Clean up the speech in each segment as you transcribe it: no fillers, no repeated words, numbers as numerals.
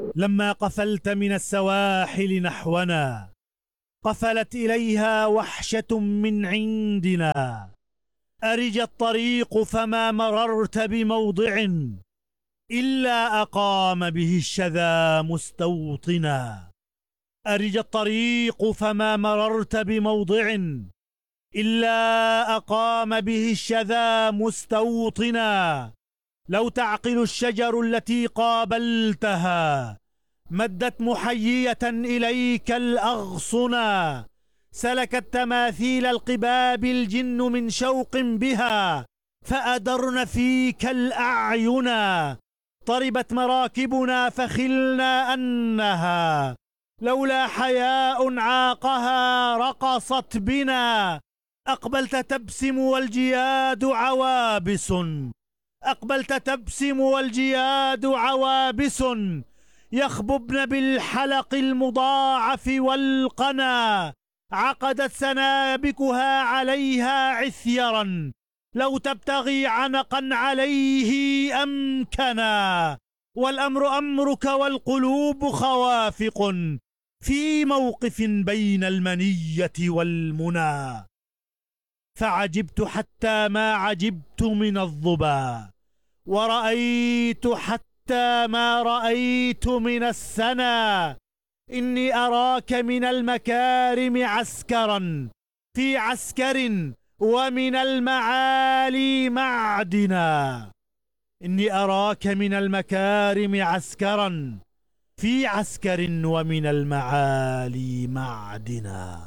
لما قفلت من السواحل نحونا قفلت إليها وحشة من عندنا. أرج الطريق فما مررت بموضع إلا أقام به الشذا مستوطنا. أرج الطريق فما مررت بموضع إلا أقام به الشذا مستوطنا. لو تعقل الشجر التي قابلتها مدت محيية إليك الأغصنا. سلكت تماثيل القباب الجن من شوق بها فأدرن فيك الأعينا. طربت مراكبنا فخلنا أنها لولا حياء عاقها رقصت بنا. أقبلت تبسم والجياد عوابس، أقبلت تبسم والجياد عوابس يخببن بالحلق المضاعف والقنا. عقدت سنابكها عليها عثيرا لو تبتغي عنقا عليه أمكنا. والأمر أمرك والقلوب خوافق في موقف بين المنية والمنى. فعجبت حتى ما عجبت من الظبا، ورأيت حتى ما رأيت من السنا. إني أراك من المكارم عسكرا في عسكر ومن المعالي معدنا. إني أراك من المكارم عسكرا في عسكر ومن المعالي معدنا.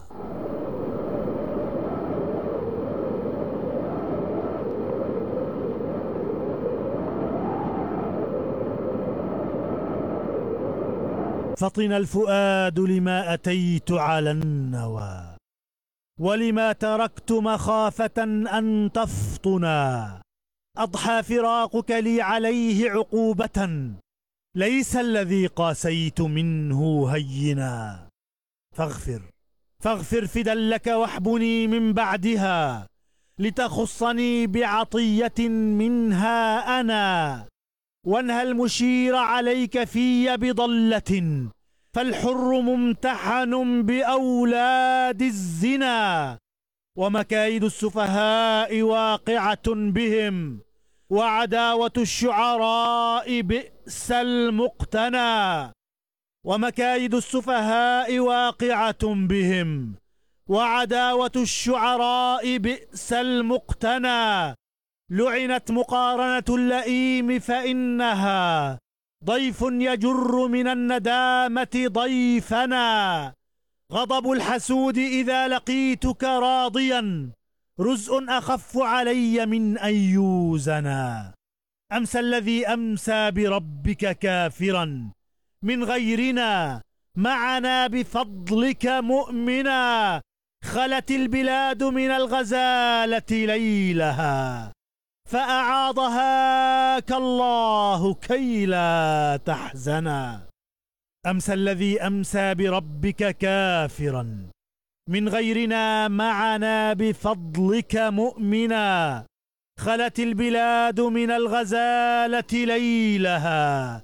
فطن الفؤاد لما أتيت على النوى، ولما تركت مخافة أن تفطنا. أضحى فراقك لي عليه عقوبة، ليس الذي قاسيت منه هينا. فاغفر فدا لك واحبني من بعدها، لتخصني بعطية منها أنا. وانهى المشير عليك في بضلة، فالحر ممتحن بأولاد الزنا. ومكايد السفهاء واقعة بهم، وعداوة الشعراء بئس المقتنى. ومكايد السفهاء واقعة بهم، وعداوة الشعراء بئس المقتنى. لعنت مقارنة اللئيم فإنها ضيف يجر من الندامة ضيفنا. غضب الحسود إذا لقيتك راضيا، رزء أخف علي من أن يوزنا. أمسى الذي أمسى بربك كافرا من غيرنا، معنا بفضلك مؤمنا. خلت البلاد من الغزالة ليلها، فأعاضهاك الله كي لا تحزنا. أمسى الذي أمسى بربك كافرا من غيرنا، معنا بفضلك مؤمنا. خلت البلاد من الغزالة ليلها،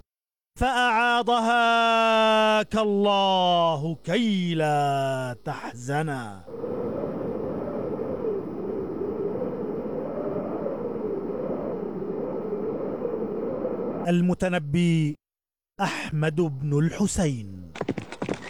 فأعاضهاك الله كي لا تحزنا. المتنبي أحمد بن الحسين.